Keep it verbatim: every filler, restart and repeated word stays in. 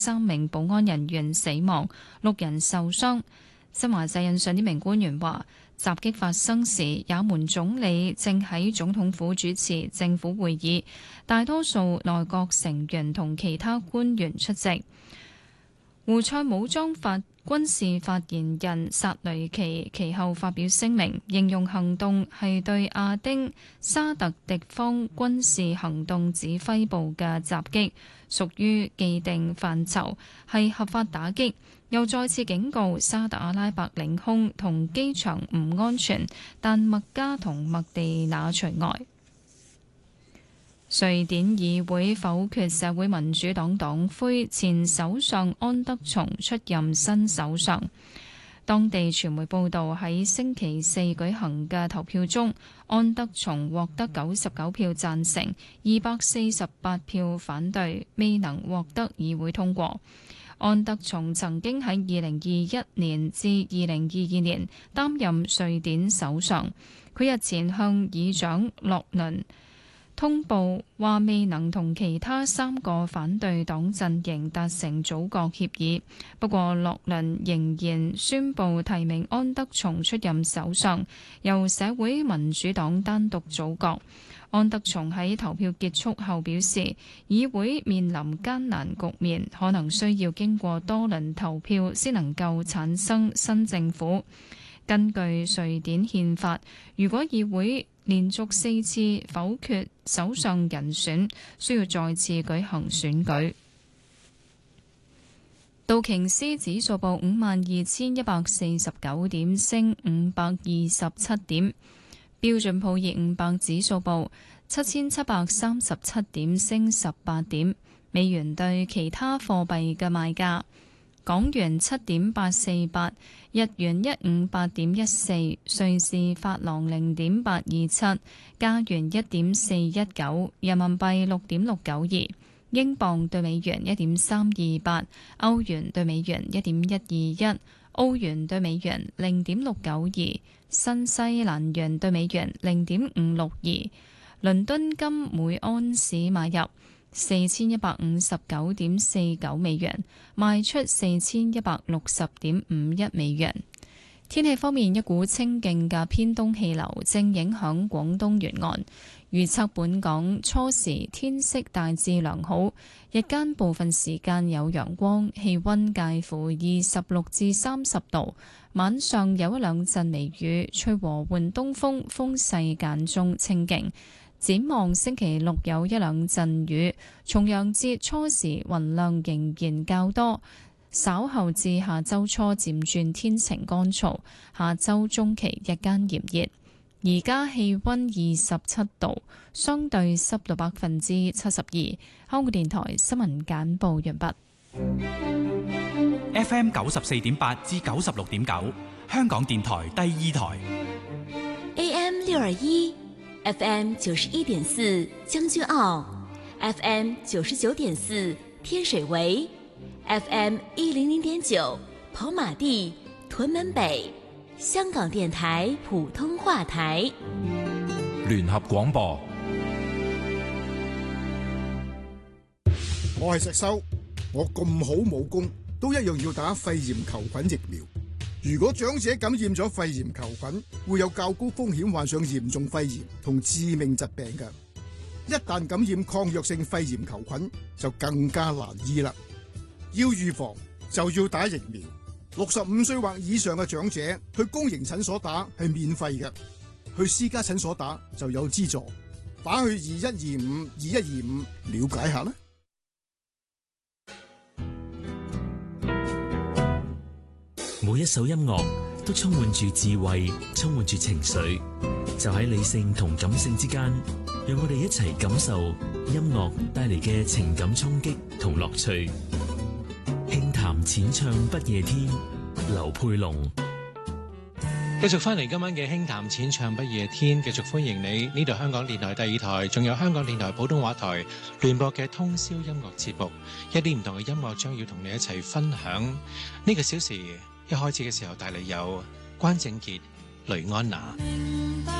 三名保安人員死亡，六人受傷。新華社引述呢名官員話，襲擊發生時，也門總理正喺總統府主持政府會議，大多數內閣成員同其他官員出席。胡塞武裝發軍事發言人薩雷奇其後發表聲明，形容行動係對阿丁沙特敵方軍事行動指揮部嘅襲擊，屬於既定範疇，係合法打擊。又再次警告沙特阿拉伯領空同機場唔安全，但麥加同麥地那除外。瑞典議會否決社會民主黨黨魁前首相安德松出任新首相。當地傳媒報道，喺星期四舉行嘅投票中，安德松獲得九十九票贊成，二百四十八票反對，未能獲得議會通過。安德松曾經喺二零二一年至二零二二年擔任瑞典首相。佢日前向議長洛倫通報話未能同其他三個反對黨陣營達成組閣協議，不過洛倫仍然宣布提名安德松出任首相，由社會民主黨單獨組閣。安德松喺投票結束後表示，議會面臨艱難局面，可能需要經過多輪投票先能夠產生新政府。根據瑞典憲法，如果議會連續四次否決首相人選，需要再次舉行選舉。道瓊斯指數報五萬二千一百四十九點，升五百二十七點。標準普爾五百指數報七千七百三十七點，升十八點。美元對其他貨幣嘅賣價：港元七點八四八，日元一五八點一四，瑞士法郎零點八二七，加元一點四一九，人民幣六點六九二，英鎊對美元一點三二八，歐元對美元一點一二一，澳元對美元零點六九二，新西蘭元對美元零點五六二。倫敦金每安士買入四千一百五十九點四九美元，賣出四千一百六十點五一美元。天氣方面，一股清勁嘅偏東氣流正影響廣東沿岸，預測本港初時天色大致良好，日間部分時間有陽光，氣溫介乎二十六至三十度，晚上有一兩陣微雨，吹和緩東風，風勢間中清勁。展望星期六有一兩陣雨，重陽節初時雲量仍然較多，稍後至下周初漸轉天晴乾燥，下周中期日間炎熱。而家氣溫二十七度，相對濕度百分之七十二。香港電台新聞簡報完畢。 F M 九十四點八至九十六點九，香港電台第二台。 A M 六二一。F M 九十一點四將軍澳 ，F M 九十九點四天水圍 ，F M 一零零點九跑馬地屯門北，香港電台普通話台。 聯合廣播。 我係石修，我咁好武功，都一樣要打肺炎球菌疫苗。如果長者感染咗肺炎球菌，會有較高風險患上嚴重肺炎同致命疾病嘅。一旦感染抗藥性肺炎球菌，就更加難醫啦。要預防就要打疫苗。六十五歲或以上嘅長者去公營診所打係免費嘅，去私家診所打就有資助。打去二一二五二一二五了解下啦。 每一首音樂都充滿住智慧，充滿住情緒，就喺理性同感性之間，讓我哋一齊感受音樂帶嚟嘅情感衝擊同樂趣。輕談淺唱不夜天，劉佩龍。 繼續翻嚟今晚嘅輕談淺唱不夜天，繼續歡迎你。呢度香港電台第二台，仲有香港電台普通話台聯播嘅通宵音樂節目，一啲唔同嘅音樂將要同你一齊分享。呢個小時一開始嘅時候帶嚟有關正傑、雷安娜。